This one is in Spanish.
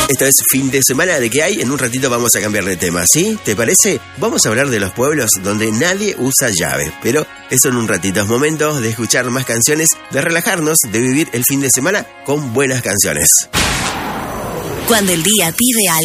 Esto es Fin de Semana de ¿Qué hay? En un ratito vamos a cambiar de tema, ¿sí? ¿Te parece? Vamos a hablar de los pueblos donde nadie usa llave, pero eso en un ratito. Es momento de escuchar más canciones, de relajarnos, de vivir el fin de semana con buenas canciones. Cuando el día pide algo.